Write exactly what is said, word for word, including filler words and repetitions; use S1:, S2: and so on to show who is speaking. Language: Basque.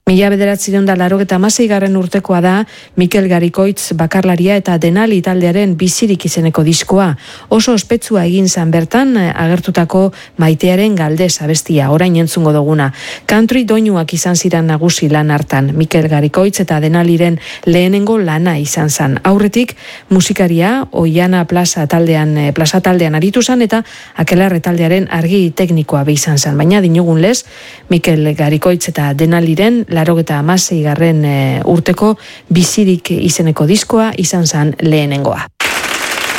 S1: Mila bederatziehun eta laurogeita hamaseigarren urtekoa da Mikel Garikoitz bakarlaria eta Denali taldearen Bizirik izeneko diskoa. Oso ospetsua egin zan bertan agertutako Maitearen Galdez abestia, orain entzungo duguna. Country doinuak izan ziren nagusi lan hartan. Mikel Garikoitz eta Denaliren lehenengo lana izan zan. Aurretik musikaria Oiana Plaza taldean, Plaza taldean aritu zan eta Akelarre taldearen argi teknikoa be izan zan. Baina dinogun lez, Mikel Garikoitz eta Denaliren laurogeita hamaseigarren urteko Bizirik izeneko diskoa izan zen lehenengoa.